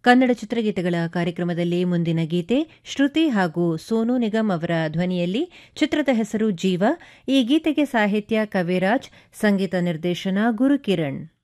ಕನ್ನಡ ಚಿತ್ರಗೀತೆಗಳ ಕಾರ್ಯಕ್ರಮದಲ್ಲಿ ಮುಂದಿನ ಗೀತೆ ಶ್ರುತಿ ಹಾಗೂ ಸೋನು ನಿಗಮ್ ಅವರ ಧ್ವನಿಯಲ್ಲಿ. ಚಿತ್ರದ ಹೆಸರು ಜೀವ. ಈ ಗೀತೆಗೆ ಸಾಹಿತ್ಯ ಕವಿರಾಜ್, ಸಂಗೀತ ನಿರ್ದೇಶನ ಗುರುಕಿರಣ್.